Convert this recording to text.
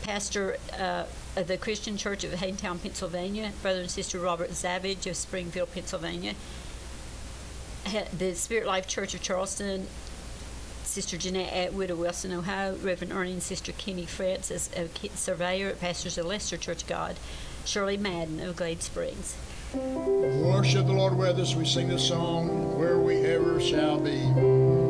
pastor of the Christian Church of Haydentown, Pennsylvania, Brother and Sister Robert Zavage of Springfield, Pennsylvania, the Spirit Life Church of Charleston, Sister Jeanette Atwood of Wilson, Ohio, Reverend Ernie and Sister Kenny Fretz as a surveyor at Pastors of Lester Church of God, Shirley Madden of Glade Springs. Worship the Lord with us. We sing the song, Where We Ever Shall Be.